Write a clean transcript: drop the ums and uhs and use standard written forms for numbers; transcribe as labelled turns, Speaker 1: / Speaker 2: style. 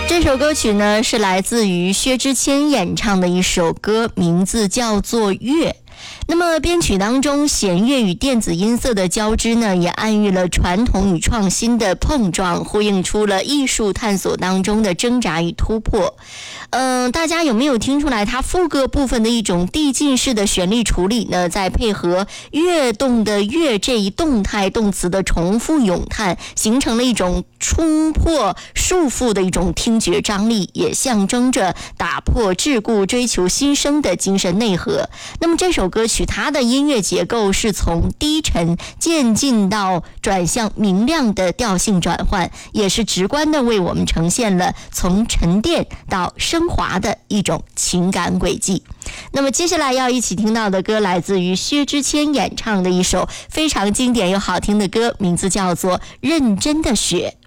Speaker 1: 这首歌曲呢是来自于薛之谦演唱的一首歌，名字叫做《月》。那么编曲当中弦乐与电子音色的交织呢，也暗喻了传统与创新的碰撞，呼应出了艺术探索当中的挣扎与突破。大家有没有听出来它副歌部分的一种递进式的旋律处理呢？再配合跃动的跃这一动态动词的重复咏叹，形成了一种冲破束缚的一种听觉张力，也象征着打破桎梏追求新生的精神内核。那么这首歌曲它的音乐结构是从低沉渐进到转向明亮的调性转换，也是直观的为我们呈现了从沉淀到升华的一种情感轨迹。那么接下来要一起听到的歌来自于薛之谦演唱的一首非常经典又好听的歌，名字叫做《认真的雪》。